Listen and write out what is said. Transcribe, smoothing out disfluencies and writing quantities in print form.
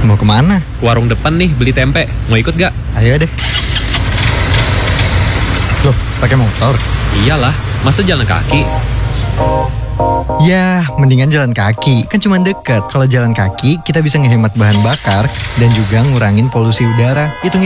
Mau kemana? Ke warung depan nih beli tempe. Mau ikut gak? Ayo deh. Loh, pakai motor? Iyalah, masa jalan kaki? Ya, mendingan jalan kaki. Kan cuma deket. Kalau jalan kaki, kita bisa ngehemat bahan bakar dan juga ngurangin polusi udara. Hitung